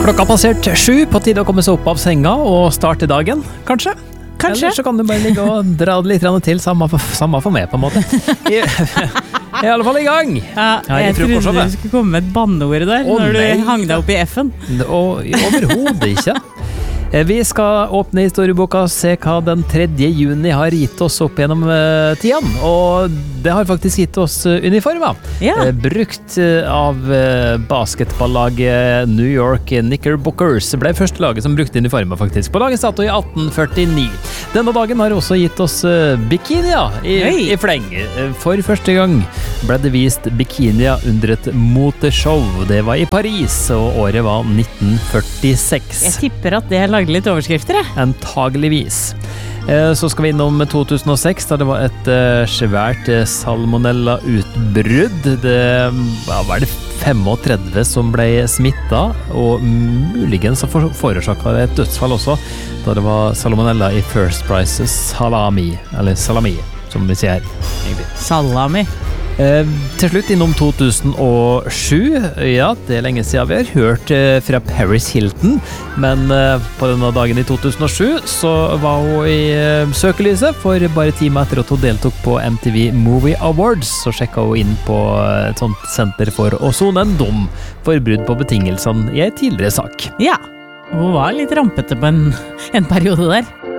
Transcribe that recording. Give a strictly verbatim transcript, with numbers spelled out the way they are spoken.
Klokka passert sju, på tide å komme seg opp av senga og starte dagen, kanskje? Kanskje. Eller så kan du bare ligge og dra det litt til, samme for, samme for meg på en måte. I, i alle fall i gang. Ja, jeg trodde du skulle komme med et banneord der, Å, når du nei. hang deg opp i F-en. Og overhodet ikke. Vi skal åpne historieboka og se hva den tredje juni har gitt oss opp gjennom uh, tiden. Og det har faktisk gitt oss uh, uniformer. Ja. Uh, brukt uh, av uh, basketballaget New York Knickerbockers. Det ble første laget som brukte uniformer faktisk. På laget satt i atten førtini. Denne dagen har også gitt oss uh, bikinier i, i fleng. Uh, for første gang ble det vist bikinier under et moteshow. Det var i Paris, og året var nitten førtiseks. Jeg tipper at det lagde litt overskrifter, jeg. Antageligvis. Så skal vi innom to tusen og seks, da det var et svært salmonella-utbrudd. Det var det trettifem som ble smittet, og muligens så forårsaket det et dødsfall også, da det var salmonella i First Price salami, eller salami, som vi sier egentlig. Salami. Eh, til slutt innom to tusen og sju. Ja, det er lenge siden vi har hørt eh, fra Paris Hilton, men eh, på denne dagen i to tusen og sju så var hun i eh, søkelyset, for bare timer etter at hun deltok på M T V Movie Awards, så sjekket hun inn på et sånt senter for å sone en dom for brudd på betingelsene i en tidligere sak. Ja, hun var litt rampete på en, en periode der.